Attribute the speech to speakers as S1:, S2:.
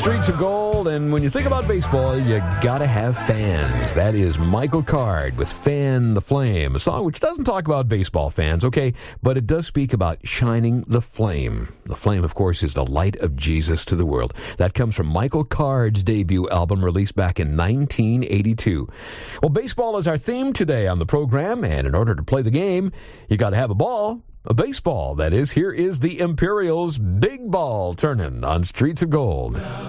S1: Streets of Gold, and when you think about baseball, you gotta have fans. That is Michael Card with Fan the Flame, a song which doesn't talk about baseball fans, okay, but it does speak about shining the flame. The flame, of course, is the light of Jesus to the world. That comes from Michael Card's debut album released back in 1982. Well, baseball is our theme today on the program, and in order to play the game, you gotta have a ball. A baseball, that is. Here is the Imperials' Big Ball Turnin' on Streets of Gold.